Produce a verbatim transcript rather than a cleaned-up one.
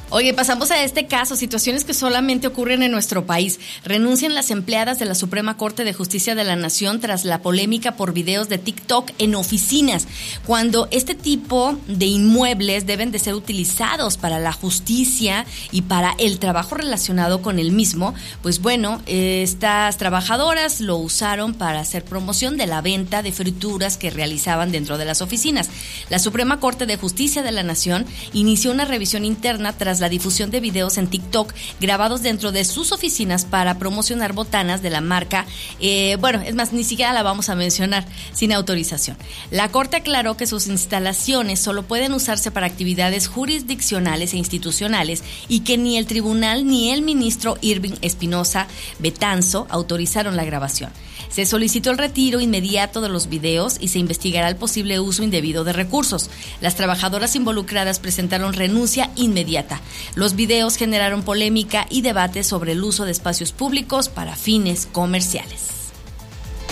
Oye, pasamos a este caso, situaciones que solamente ocurren en nuestro país. Renuncian las empleadas de la Suprema Corte de Justicia de la Nación tras la polémica por videos de TikTok en oficinas, cuando este tipo de inmuebles deben de ser utilizados para la justicia y para el trabajo relacionado con el mismo. Pues bueno, estas trabajadoras lo usaron para hacer promoción de la venta de frituras que realizaban dentro de las oficinas. La Suprema Corte de Justicia de la Nación inició una revisión interna tras la difusión de videos en TikTok grabados dentro de sus oficinas para promocionar botanas de la marca, eh, bueno, es más, ni siquiera la vamos a mencionar, sin autorización. La Corte aclaró que sus instalaciones solo pueden usarse para actividades jurisdiccionales e institucionales y que ni el tribunal ni el ministro Irving Espinosa Betanzo autorizaron la grabación. Se solicitó el retiro inmediato de los videos y se investigará el posible uso indebido de recursos. Las trabajadoras involucradas presentaron renuncia inmediata. Los videos generaron polémica y debate sobre el uso de espacios públicos para fines comerciales.